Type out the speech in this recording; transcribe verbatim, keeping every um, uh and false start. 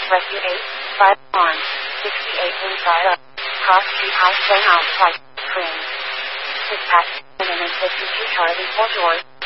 Rescue eight, five arms, sixty-eight inside up, cross street house going out twice, cringe. Dispatch, and then fifty-two Charlie four George.